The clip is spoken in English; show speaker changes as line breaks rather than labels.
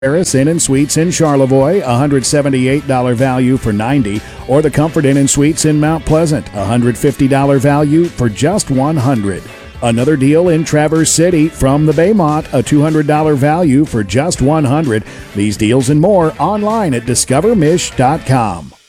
Terrace Inn and Suites in Charlevoix, $178 value for $90, or the Comfort Inn and Suites in Mount Pleasant, $150 value for just $100. Another deal in Traverse City from the Baymont, a $200 value for just $100. These deals and more online at discovermish.com.